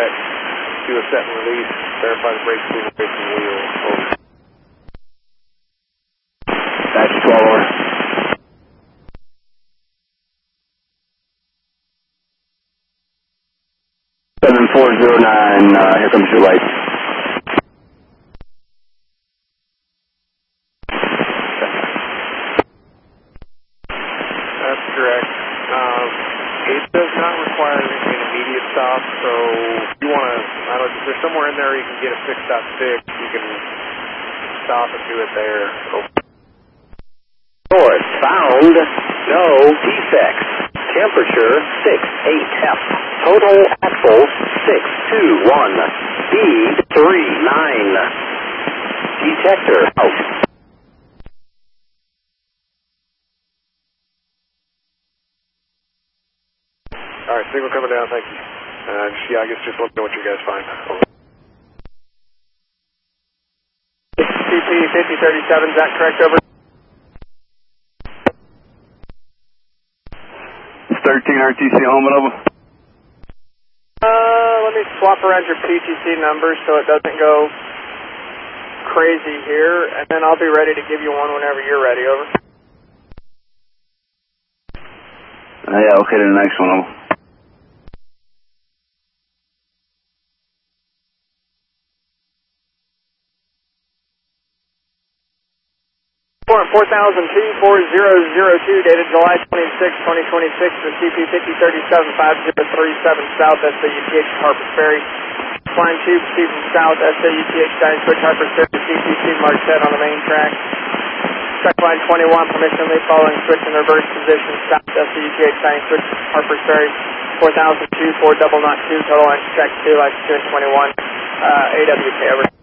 set. Do a set and release. Verify the brake fluid away from the wheel. Over. That's 12 over. 7409, here comes your light. That's correct. It does not require an immediate stop, so if you want to, if there's somewhere in there you can get a 6.6, you can stop and do it there. North, found, no defects. Temperature 68F. Total axle 621. Speed 39. Detector out. All right, signal coming down, thank you. Yeah, I guess just let me know what you guys find. Over. CP 5037, is that correct? Over. 13 RTC home and over. Let me swap around your PTC number so it doesn't go crazy here, and then I'll be ready to give you one whenever you're ready. Over. Yeah, okay, to the next one. Over. 4002, dated July 26, 2026, for CP 5037, 5037 South, SAUTH Harpers Ferry. Flying tube receiving south, SAUTH Giant Switch Harpers Ferry, CPC Mark 10 on the main track. Check line 21, permission lead following switch in reverse position, south, SAUTH Giant Switch Harpers Ferry. 4002, 4 double knot 2, total line check 2, line 2 and 21, AWK over.